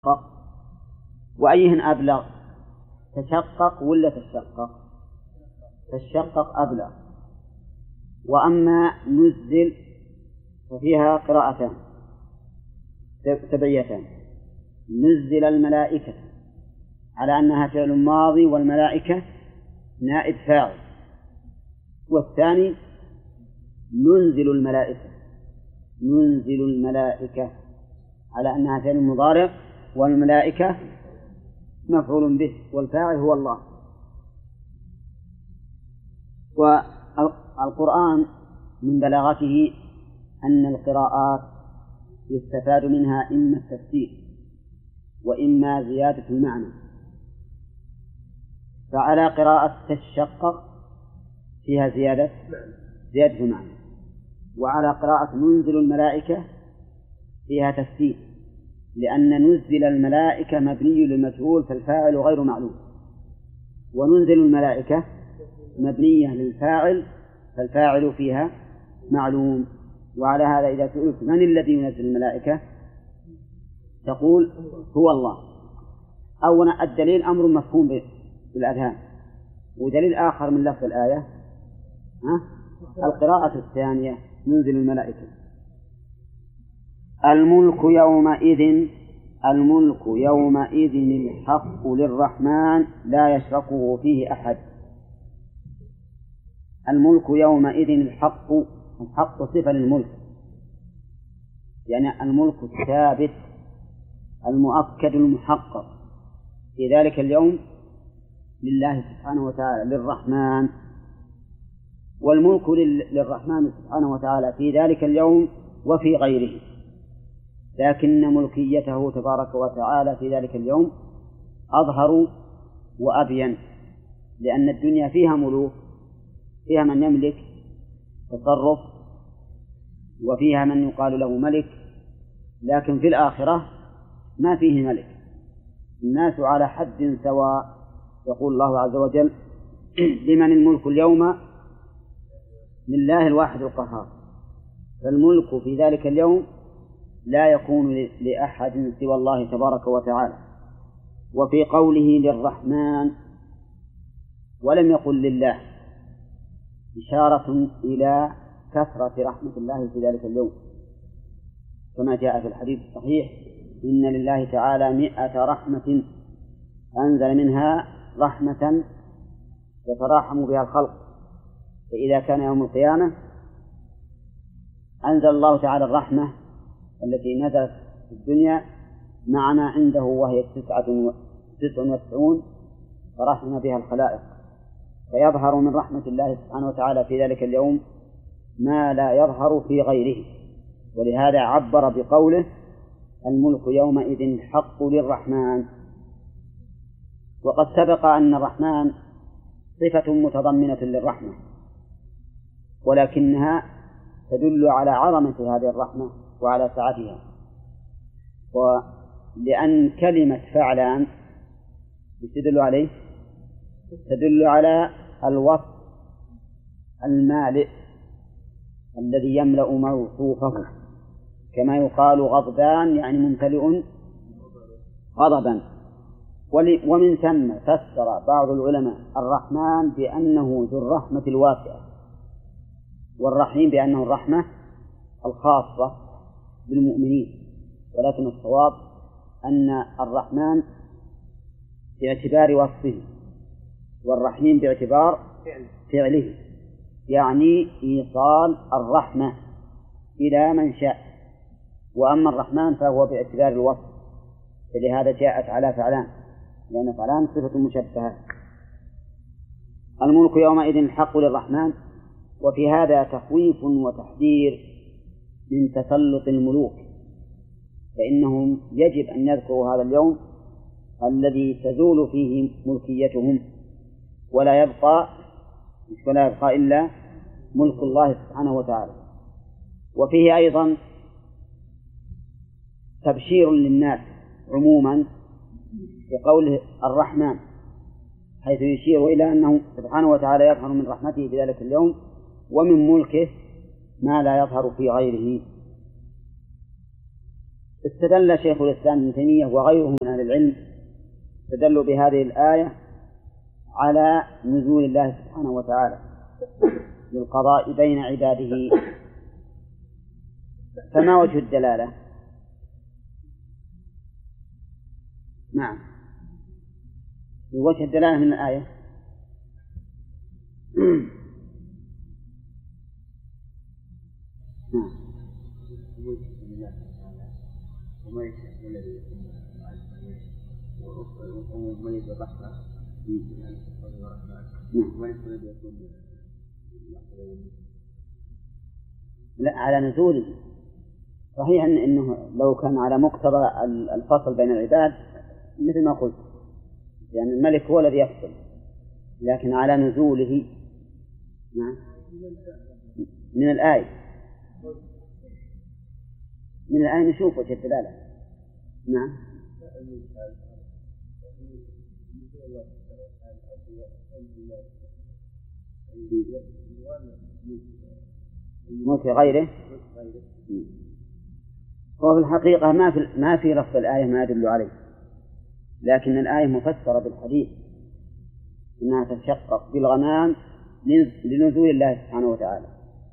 وأيهن أبلغ، تشقق ولا تشقق؟ تشقق أبلغ. وأما نزل ففيها قراءتان سبعيتان: نزل الملائكة على أنها فعل ماضي والملائكة نائب فاعل، والثاني ننزل الملائكة على أنها فعل مضارع والملائكة مفعول به والفاعل هو الله. والقرآن من بلاغته أن القراءات يستفاد منها إما التفسير وإما زيادة المعنى، فعلى قراءة تشقق فيها زيادة المعنى، وعلى قراءة ننزل الملائكة فيها تفسير، لأن نزل الملائكة مبني للمجهول فالفاعل غير معلوم، وننزل الملائكة مبنية للفاعل فالفاعل فيها معلوم. وعلى هذا إذا سئلت من الذي ينزل الملائكة تقول هو الله. أولا الدليل أمر مفهوم بالأذهان، ودليل آخر من لفظ الآية القراءة الثانية ننزل الملائكة. الملك يومئذ الحق للرحمن لا يشركه فيه أحد. الملك يومئذ الحق صفة للملك، يعني الملك الثابت المؤكد المحقق في ذلك اليوم لله سبحانه وتعالى للرحمن. والملك للرحمن سبحانه وتعالى في ذلك اليوم وفي غيره، لكن ملكيته تبارك وتعالى في ذلك اليوم أظهر وأبين، لأن الدنيا فيها ملوك، فيها من يملك تصرف وفيها من يقال له ملك، لكن في الآخرة ما فيه ملك، الناس على حد سواء. يقول الله عز وجل: لمن الملك اليوم؟ لله الواحد القهار. فالملك في ذلك اليوم لا يكون لأحد سوى الله تبارك وتعالى. وفي قوله للرحمن ولم يقل لله إشارة إلى كثرة رحمة الله في ذلك اليوم، كما جاء في الحديث الصحيح: إن لله تعالى 100 رحمة أنزل منها رحمة يتراحم بها الخلق، فإذا كان يوم القيامة أنزل الله تعالى الرحمة التي نزلت في الدنيا معنا عنده وهي 99 فرحم بها الخلائق، فيظهر من رحمة الله سبحانه وتعالى في ذلك اليوم ما لا يظهر في غيره. ولهذا عبر بقوله: الملك يومئذ الحق للرحمن. وقد سبق أن الرحمن صفة متضمنة للرحمة، ولكنها تدل على عظمة هذه الرحمة وعلى سعتها. ولأن كلمة فعلان تدل عليه، تدل على الوصف المالئ الذي يملأ موصوفه، كما يقال غضبان يعني ممتلئ غضبا. ومن ثم فسر بعض العلماء الرحمن بأنه ذو الرحمة الواسعة، والرحيم بأنه الرحمة الخاصة بالمؤمنين، ولكن الصواب أن الرحمن باعتبار وصفه والرحيم باعتبار فعله، يعني إيصال الرحمة إلى من شاء. وأما الرحمن فهو باعتبار الوصف، فلهذا جاءت على فعلان، لأن فعلان صفة مشبهة. الملك يومئذ الحق للرحمن. وفي هذا تخويف وتحذير من تسلط الملوك، فإنهم يجب أن يذكروا هذا اليوم الذي تزول فيه ملكيتهم ولا يبقى إلا ملك الله سبحانه وتعالى. وفيه أيضا تبشير للناس عموما بقوله الرحمن، حيث يشير إلى أنه سبحانه وتعالى يظهر من رحمته في ذلك اليوم ومن ملكه ما لا يظهر في غيره. استدل شيخ الإسلام ابن تيمية وغيره من أهل العلم استدلوا بهذه الآية على نزول الله سبحانه وتعالى للقضاء بين عباده. فما وجه الدلالة؟ نعم، وجه الدلالة من الآية لا، على نزوله. صحيح أنه لو كان على مقتضى الفصل بين العباد مثل ما قلت، يعني الملك هو الذي يفصل، لكن على نزوله. نعم، من الآية نشوف وجه الدلالة. نعم، موت غيره. هو في الحقيقة ما في لفظ الآية ما يدل عليه، لكن الآية مفسرة بالحديث أنها تشقق بالغمام لنزول الله سبحانه وتعالى،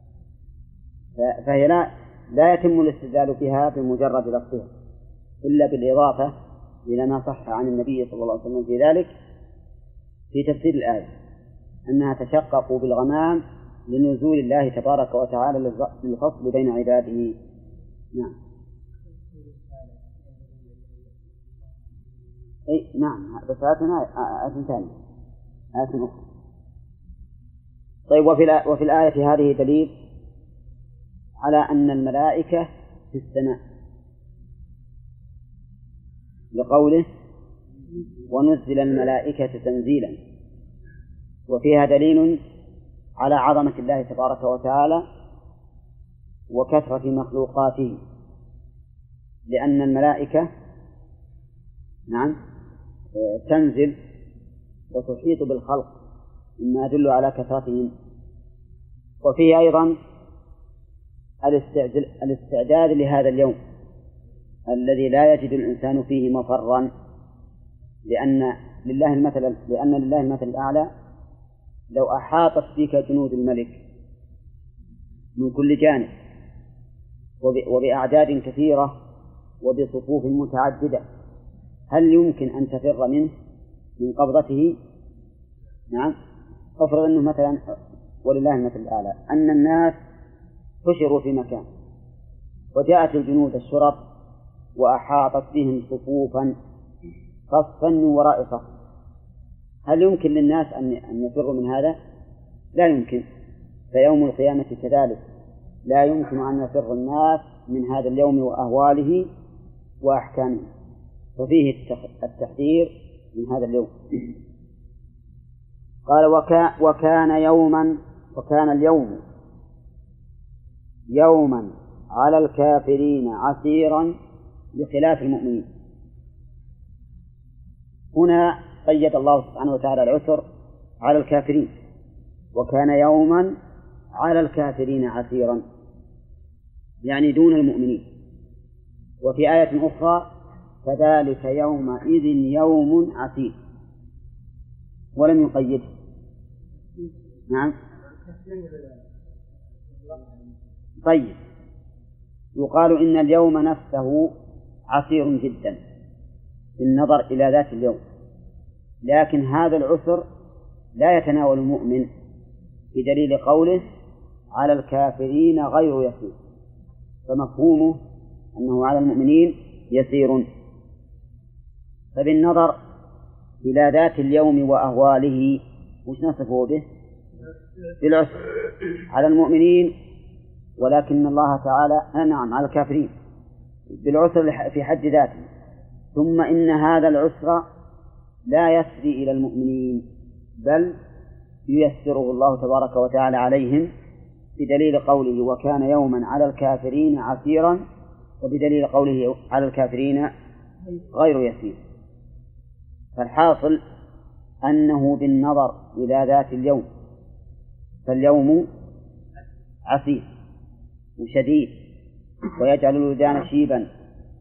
فهي لا يتم الاستدلال بها بمجرد لفظها إلا بالإضافة إلى ما صح عن النبي صلى الله عليه وسلم في ذلك في تفسير الآية، أنها تشقق بالغمام لنزول الله تبارك وتعالى للفصل بين عباده. نعم. نعم، بس آية ثانية، آية أخرى. طيب، وفي الآية هذه دليل على أن الملائكة في السماء لقوله ونزل الملائكة تنزيلا، وفيها دليل على عظمة الله تبارك وتعالى وكثرة مخلوقاته، لأن الملائكة نعم تنزل وتحيط بالخلق مما يدل على كثرتهم. وفيه أيضا الاستعداد لهذا اليوم الذي لا يجد الإنسان فيه مفرا، لأن لله المثل الأعلى. لو أحاطت بك جنود الملك من كل جانب وبأعداد كثيرة وبصفوف متعددة، هل يمكن أن تفر منه من قبضته؟ نعم. افرض أنه مثلا، ولله المثل الأعلى، أن الناس حشروا في مكان وجاءت الجنود الشرط وأحاطت بهم صفوفا صفا من وراء صف، هل يمكن للناس أن يفروا من هذا؟ لا يمكن. فيوم القيامة كذلك لا يمكن أن يفر الناس من هذا اليوم وأهواله وأحكامه، ففيه التحذير من هذا اليوم. قال وكان اليوم يوما على الكافرين عسيرا بخلاف المؤمنين. هنا قيد الله سبحانه وتعالى العسر على الكافرين، وكان يوما على الكافرين عسيرا يعني دون المؤمنين. وفي آية أخرى فذلك يومئذ يوم عسير ولم يقيد. نعم. طيب، يقال إن اليوم نفسه عسير جدا بالنظر إلى ذات اليوم، لكن هذا العسر لا يتناول المؤمن بدليل قوله على الكافرين غير يسير، فمفهومه أنه على المؤمنين يسير. فبالنظر إلى ذات اليوم وأهواله وش نصفه به؟ بالعسر على المؤمنين، ولكن الله تعالى نعم على الكافرين بالعسر في حد ذاته. ثم إن هذا العسر لا يسري إلى المؤمنين، بل ييسره الله تبارك وتعالى عليهم بدليل قوله وكان يوما على الكافرين عسيرا، وبدليل قوله على الكافرين غير يسير. فالحاصل أنه بالنظر إلى ذات اليوم فاليوم عسير وشديد ويجعل الولدان شيبا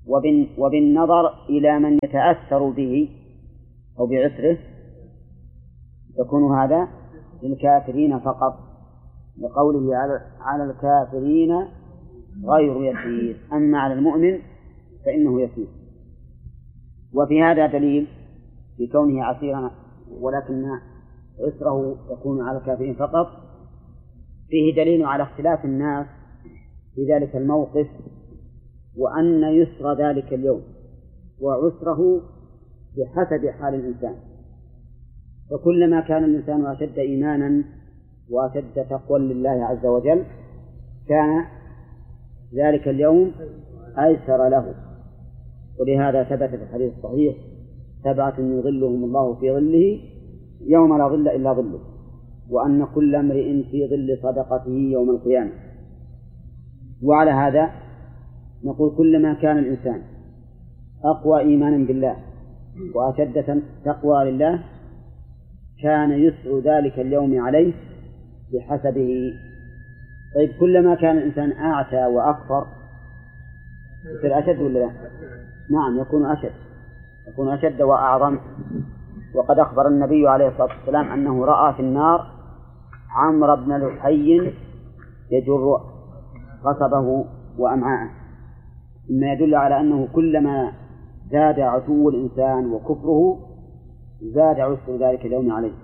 وبالنظر إلى من يتأثر به أو بعسره يكون هذا للكافرين فقط، لقوله على الكافرين غير يسير، أما على المؤمن فإنه يسير. وفي هذا دليل في كونه عسيرا ولكن عسره يكون على الكافرين فقط، فيه دليل على اختلاف الناس في ذلك الموقف، وأن يسر ذلك اليوم وعسره بحسب حال الإنسان. فكلما كان الإنسان أشد إيمانا وأشد تقوى لله عز وجل كان ذلك اليوم أيسر له. ولهذا ثبت في الحديث الصحيح: 7 يظلهم الله في ظله يوم لا ظل إلا ظله، وأن كل امرئ في ظل صدقته يوم القيامة. وعلى هذا نقول كلما كان الإنسان أقوى إيمانا بالله وأشد تقوى لله كان يسر ذلك اليوم عليه بحسبه. طيب كلما كان الإنسان أعتى وأكفر يصير أشد ولا لا؟ نعم، يكون أشد وأعظم. وقد أخبر النبي عليه الصلاة والسلام أنه رأى في النار عمرو بن لحي يجر قصبه وأمعاءه، مما يدل على أنه كلما زاد عتو الإنسان وكفره زاد عسر ذلك اليوم عليه.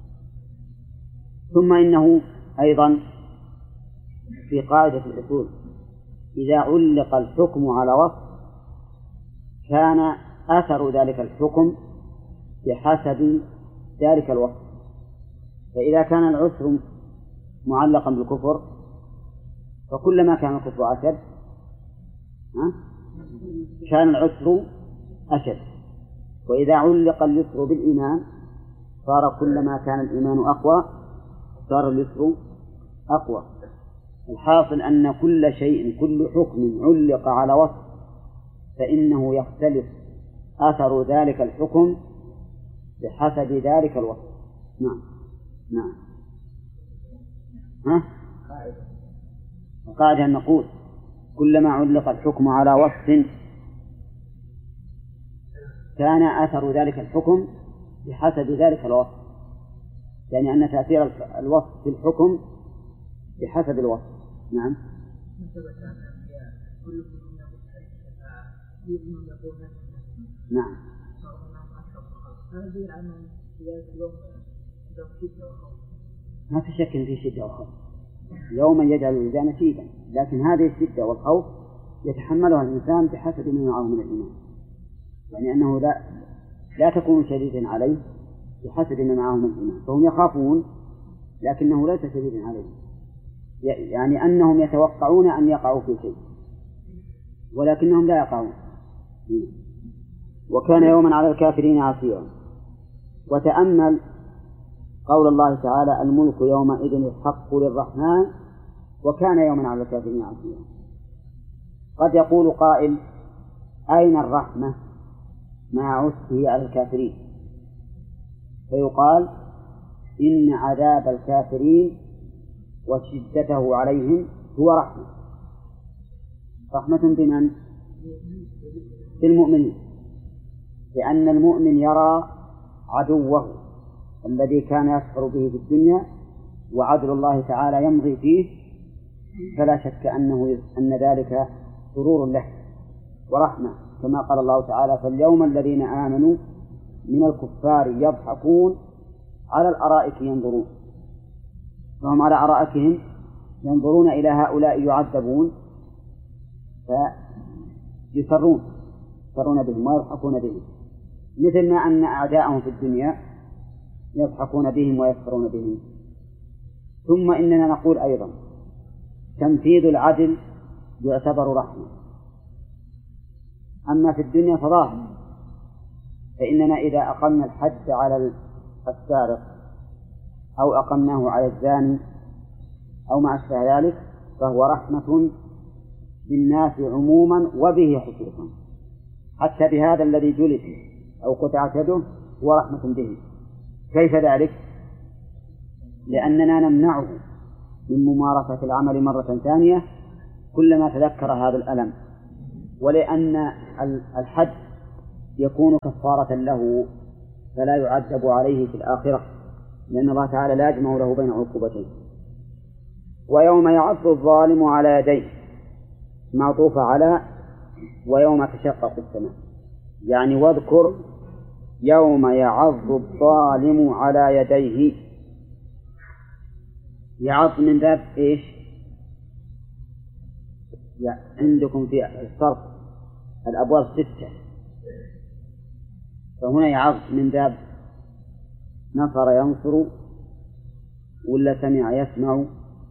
ثم إنه أيضا في قاعدة الأصول إذا علق الحكم على وصف كان أثر ذلك الحكم بحسب ذلك الوصف. فإذا كان العسر معلقا بالكفر فكلما كان الكفر أشد كان العسر أشد، وإذا علق اليسر بالإيمان صار كلما كان الإيمان أقوى صار اليسر أقوى. الحاصل أن كل شيء كل حكم علق على وصف فإنه يختلف أثر ذلك الحكم بحسب ذلك الوصف. نعم. القاعدة أن نقول كلما علق الحكم على وصف كان أثر ذلك الحكم بحسب ذلك الوصف، يعني أن تأثير الوصف في الحكم بحسب الوصف. نعم. نعم. ما في شك في شدة وخوف، يوما يجعل الولدان شيبا، لكن هذه الشدة والخوف يتحملها الإنسان بحسب ما معه من الإيمان، يعني أنه لا تكون شديدا عليه بحسب ما معه من الإيمان، فهم يخافون لكنه ليس شديدا عليه، يعني أنهم يتوقعون أن يقعوا في شيء ولكنهم لا يقعون. وكان يوما على الكافرين عسيرا. وتأمل قول الله تعالى: الملك يومئذ الحق للرحمن وكان يوما على الكافرين عسيرا. قد يقول قائل: أين الرحمة مع عسره على الكافرين؟ فيقال: إن عذاب الكافرين وشدته عليهم هو رحمة بمن؟ بالمؤمنين، لأن المؤمن يرى عدوه الذي كان يكفر به في الدنيا وعدل الله تعالى يمضي فيه، فلا شك أن ذلك سرور له ورحمة، كما قال الله تعالى: فاليوم الذين آمنوا من الكفار يضحكون على الأرائك ينظرون. فهم على أرائكهم ينظرون إلى هؤلاء يعذبون فيسرون بهم ويضحكون بهم، مثل ما أن أعداءهم في الدنيا يضحكون بهم ويسخرون بهم. ثم إننا نقول أيضا: تنفيذ العدل يعتبر رحمة. أما في الدنيا فظاهر، فإننا إذا أقمنا الحد على السارق أو أقمناه على الزاني أو ما أشبه ذلك فهو رحمة بالناس عموما وبه خصوصا، حتى بهذا الذي جلد أو قطعت يده هو رحمة به. كيف ذلك؟ لأننا نمنعه من ممارسة العمل مرة ثانية كلما تذكر هذا الألم ولأن الحد يكون كفارة له فلا يعذب عليه في الآخرة، لأن الله تعالى لا يجمع له بين عقوبتين. ويوم يعض الظالم على يديه معطوف على ويوم تشقق السماء، يعني واذكر يوم يعض الظالم على يديه. يعض من باب إيش؟ عندكم في الصرف الأبواب 6، فهنا يعض من باب نصر ينصر ولا سمع يسمع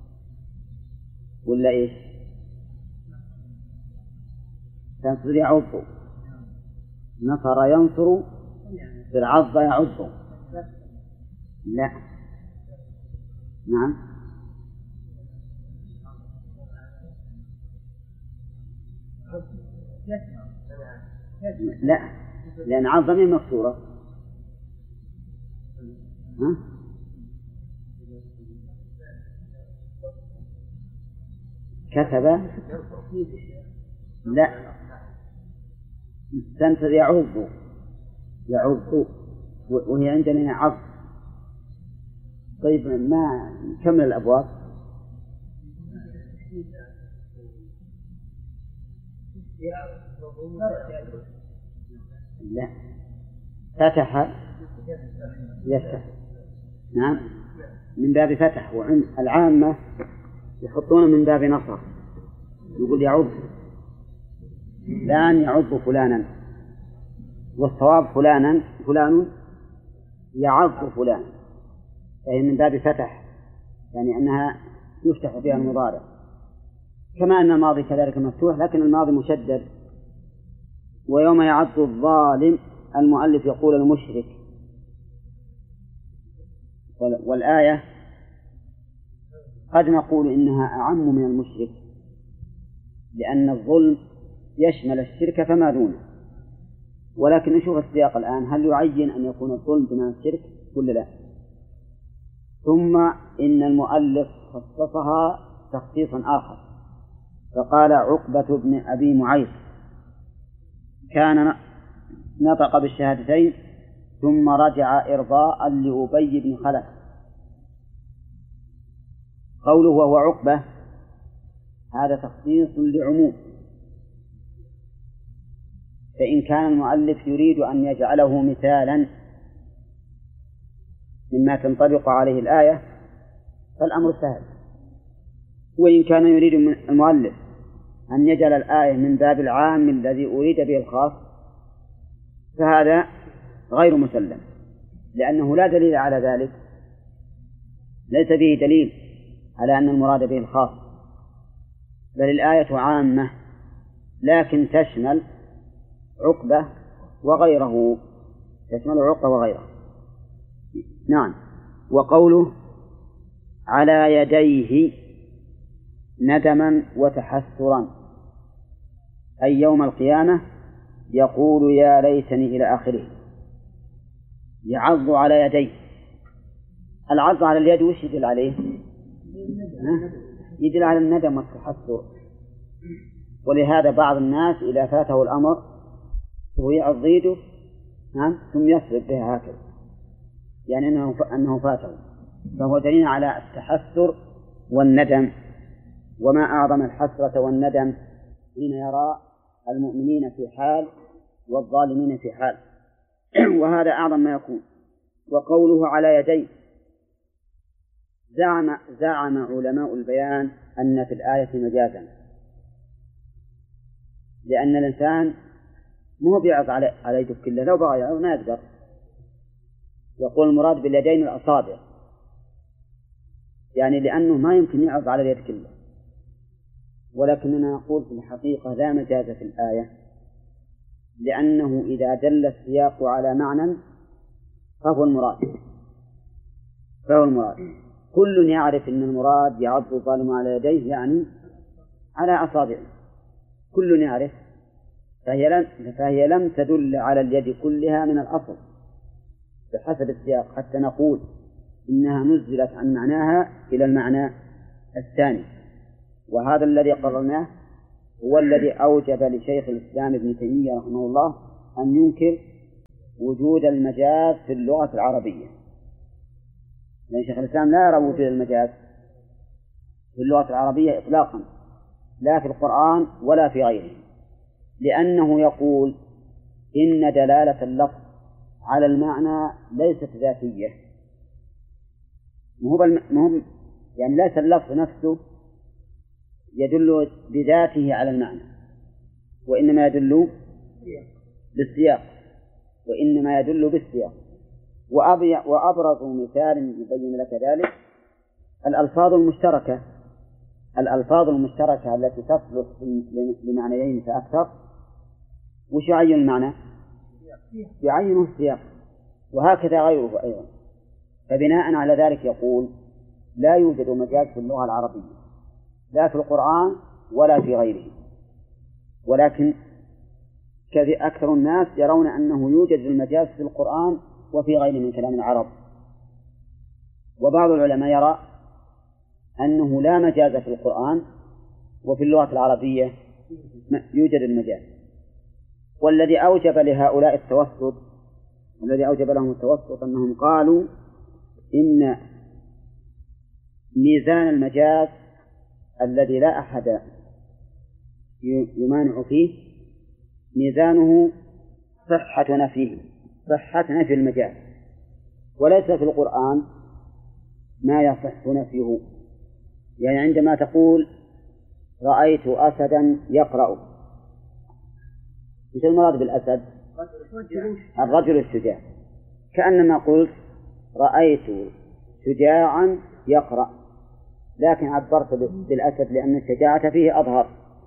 ولا إيش؟ تنصر يعض، نصر ينصر، بالعض يعض. لا، نعم، لا، لأن عض من مكسورة. ها؟ كتب، لا، تنصر يعض، يعض وهي عندنا عض. طيب ما كمل الأبواب. لا، فتح يفتح، نعم، من باب فتح. وعند العامة يحطون من باب نصر، يقول يعض فلان يعض فلانا، والصواب فلان يعض فلان، فهي من باب فتح، يعني أنها يفتح بها المضارع، كما أن الماضي كذلك مفتوح لكن الماضي مشدد. ويوم يعض الظالم، المؤلف يقول المشرك، والآية قد نقول إنها أعم من المشرك، لأن الظلم يشمل الشرك فما دونه. ولكن نشوف السياق الآن، هل يعين أن يكون الظلم بمعنى الشرك ولا لا؟ ثم إن المؤلف خصصها تخصيصا آخر، فقال عقبة بن أبي معيط كان نطق بالشهادتين ثم رجع إرضاء لأبي بن خلف. قوله وهو عقبة هذا تخصيص لعموم، فإن كان المؤلف يريد أن يجعله مثالا مما تنطبق عليه الآية فالأمر سهل، وإن كان يريد المؤلف أن يجعل الآية من باب العام الذي أريد به الخاص فهذا غير مسلم، لأنه لا دليل على ذلك، ليس به دليل على أن المراد به الخاص، بل الآية عامة لكن تشمل عقبة وغيره، تشمل عقبة وغيره. نعم. وقوله على يديه ندما وتحسرا، أي يوم القيامة يقول يا ليتني إلى آخره. يعض على يديه، العض على اليد وش يدل عليه؟ يدل على الندم والتحسر، ولهذا بعض الناس إذا فاته الأمر هو يعض يده ثم يصرف بها هكذا، يعني أنه فاته، فهو دليل على التحسر والندم. وما أعظم الحسرة والندم حين يرى المؤمنين في حال والظالمين في حال، وهذا أعظم ما يكون. وقوله على يديه، زعم علماء البيان أن في الآية مجازا، لأن الإنسان مو بيعض على يده كله، لو بغى يعض ما يقدر. يقول المراد باليدين الأصابع، يعني لأنه ما يمكن يعض على اليد كله، ولكننا نقول في الحقيقة لا مجاز في الآية، لأنه إذا دل السياق على معنى فهو المراد، كل يعرف أن المراد يعض الظالم على يديه يعني على أصابعه، كل يعرف، فهي لم تدل على اليد كلها من الأصل بحسب السياق، حتى نقول إنها نزلت عن معناها إلى المعنى الثاني، وهذا الذي قررناه هو الذي أوجب لشيخ الإسلام ابن تيمية رحمه الله أن ينكر وجود المجاز في اللغة العربية، لأن شيخ الإسلام لا يرى وجود المجاز في اللغة العربية إطلاقا، لا في القرآن ولا في غيره، لأنه يقول إن دلالة اللفظ على المعنى ليست ذاتية، يعني ليس اللفظ نفسه يدل بذاته على المعنى، وإنما يدل بالسياق، وإنما يدل بالسياق. وأبرز مثال يبين لك ذلك الألفاظ المشتركة التي تصلح لمعنيين فأكثر، وش يعين المعنى؟ يعينه السياق، وهكذا غيره أيضا. فبناء على ذلك يقول لا يوجد مجاز في اللغة العربية لا في القرآن ولا في غيره، ولكن أكثر الناس يرون أنه يوجد المجاز في القرآن وفي غيره من كلام العرب، وبعض العلماء يرى أنه لا مجاز في القرآن وفي اللغة العربية يوجد المجاز. والذي أوجب لهؤلاء التوسط، والذي أوجب لهم التوسط أنهم قالوا إن ميزان المجاز الذي لا أحد يمانع فيه ميزانه صحة نفي المجاز، وليس في القرآن ما يصح نفيه. يعني عندما تقول رأيت أسدا يقرأ، إيش المراد بالأسد؟ الرجل الشجاع، كأنما قلت رأيت شجاعا يقرأ، لكن عبرت بالأسد لأن الشجاعة فيه أظهر.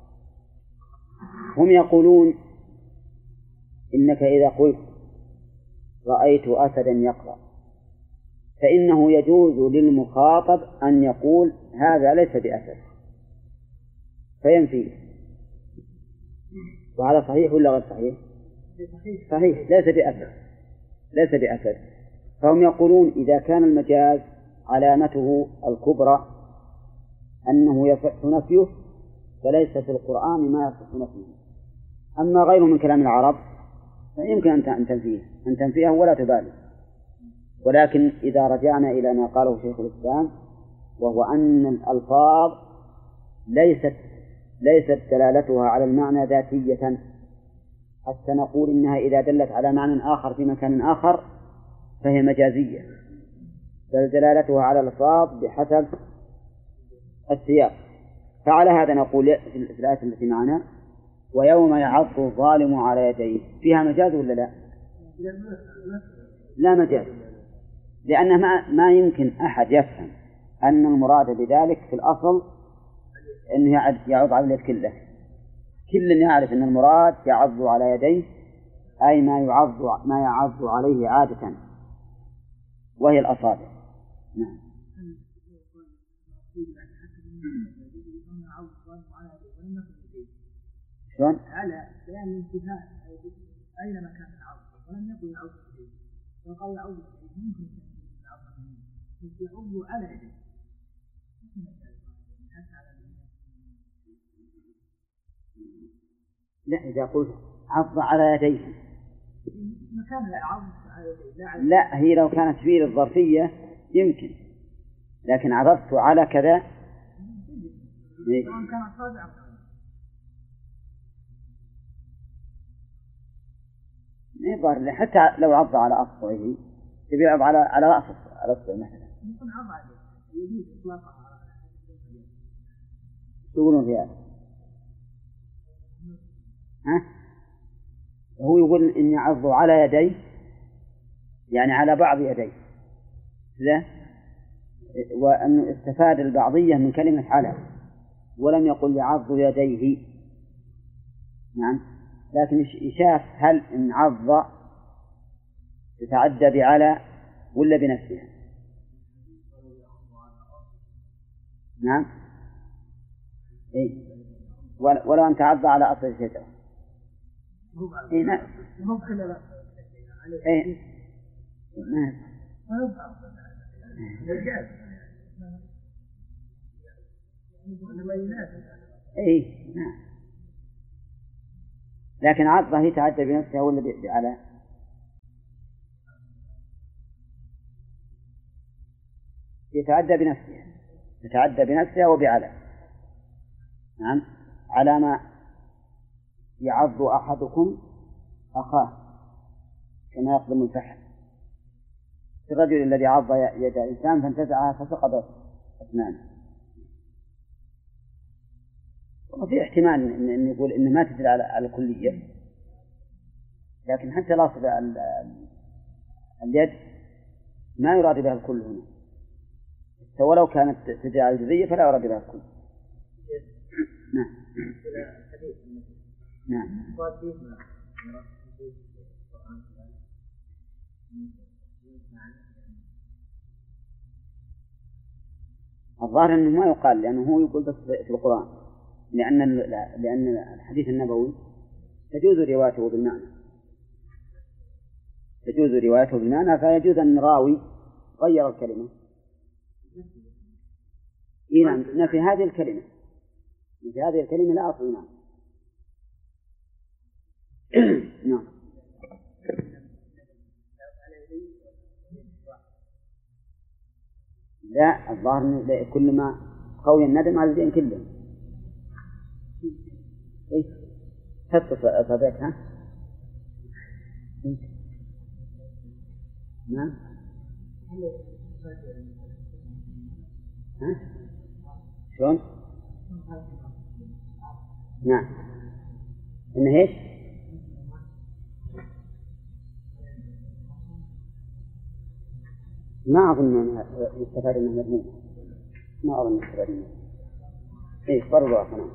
هم يقولون إنك إذا قلت رأيت أسدا يقرأ فإنه يجوز للمخاطب أن يقول هذا ليس بأسد فينفيه، وهذا صحيح ولا غير صحيح؟ صحيح، ليس بأسد. فهم يقولون إذا كان المجاز علامته الكبرى أنه يصح نفيه فليس في القرآن ما يصح نفيه، أما غيره من كلام العرب فيمكن أن تنفيه ولا تبالي. ولكن إذا رجعنا إلى ما قاله شيخ الإسلام، وهو أن الألفاظ ليست دلالتها على المعنى ذاتية، حتى نقول إنها إذا دلت على معنى آخر في مكان آخر فهي مجازية، بل دلالتها على الألفاظ بحسب السياق. فعلى هذا نقول في الآية التي معنا ويوم يعض الظالم على يديه فيها مجاز ولا لا؟ لا مجاز، لأن ما يمكن أحد يفهم أن المراد بذلك في الأصل أنه يعض على اليد كله. كل يعرف أن المراد يعض على يديه أي ما يعض عليه عادة وهي الأصابع. نعم. شلون؟ على بيان الانتهاء أين مكان العض ولم يقل يعض به، فقال يعض به ممكن يعض به بس يعض على يديه. لا، إذا قلت عض على يديه مكان العض على يديه لا، هي لو كانت فيه الظرفية يمكن، لكن عضضت على كذا كان أصابع يظهر حتى لو عض على أصبعه تبي يعض على رأسه على أصبع مثلا يكون عض عليه يجوز إطلاقها. يقولون في هذا هو يقول إن يعض على يديه يعني على بعض يديه لا، وأنه استفاد البعضية من كلمة على ولم يقل يعض يديه. نعم، لكن يشاف هل إن عض تتعدى بعلى ولا بنفسها. نعم، ولو أن تعض على أصل الشجرة. نعم. نعم. لكن عضة هي تعدى بنفسها ولا بعلى؟ يتعدى بنفسها، تتعدى بنفسها وبعلى. نعم، على ما يعض أحدكم أخاه كما يقدم الفحل. الرجل الذي عض يد الإنسان فانتزعها فسقطت أسنانه. وفي احتمال أن يقول إنه ما تدل على الكلية، لكن حتى لاصق اليد ما يراد بها الكل هنا، ولو كانت تدل على الجزئية فلا يراد بها الكل. نعم. نعم. الظاهر أنه ما يقال، لأنه هو يقول بس في القرآن، لأن الحديث النبوي تجوز روايته بالمعنى، تجوز روايته بالمعنى، فيجوز أن راوي غير الكلمة. نعم، في هذه الكلمة، في هذه الكلمة لا أصل. نعم. نعم. لا، الظاهر كل ما قوي الندم على الدين كله. إيش؟ حط صدق. ها؟ نعم. ها؟ شلون؟ نعم. إنه إيش؟ ما أظن أنها يستفاد منها مذموم، ما أظن يستفاد منها. إيه فرضوا أصلا.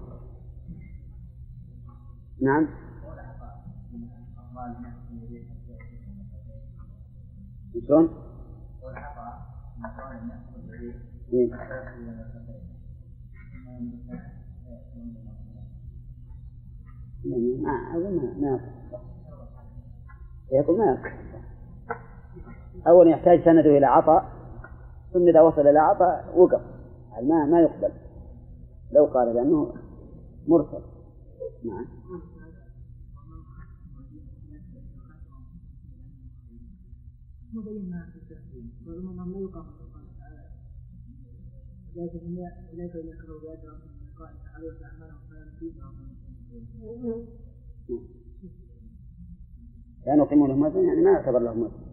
نعم. شلون؟ إيه؟ ما أظن ما يقول ما يقول. أولا يحتاج سنده إلى عطاء، ثم إذا وصل إلى عطاء وقف، ما يقبل لو قال لأنه مرسل. نعم. لا نقيم لهم وزن، يعني ما يعتبر لهم وزن.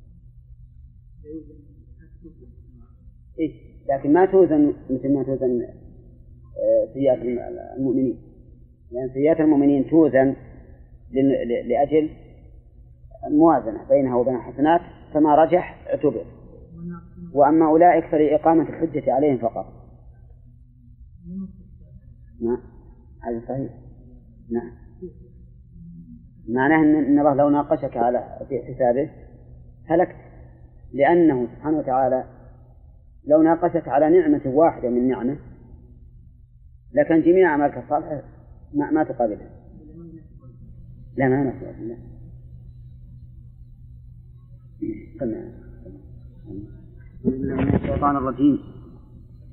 إيه؟ لكن ما توزن مثل ما توزن سيئات المؤمنين، لأن سيئات المؤمنين توزن لأجل الموازنة بينها وبين الحسنات، فما رجح اعتبر، وأما أولئك فلإقامة الحجة عليهم فقط. نعم، هذا صحيح. نعم، معناه أن الله لو ناقشك في حسابه هلكت، لأنه سبحانه وتعالى لو ناقشك على نعمة واحدة من نعمه لكن جميع أعمالك الصالحة ما تقابلها. لا، ما نسأل الله. بسم الله الرحمن الرحيم.